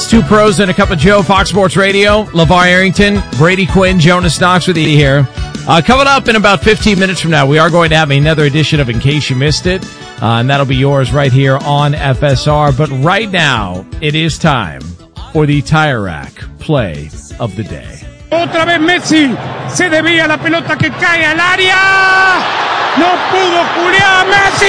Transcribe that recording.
It's Two Pros and a Cup of Joe, Fox Sports Radio. LeVar Arrington, Brady Quinn, Jonas Knox with you here. Coming up in about 15 minutes from now, we are going to have another edition of In Case You Missed It, and that'll be yours right here on FSR. But right now, it is time for the Tire Rack Play of the Day. Otra vez Messi, se desvía la pelota que cae al área, no pudo Julián Messi.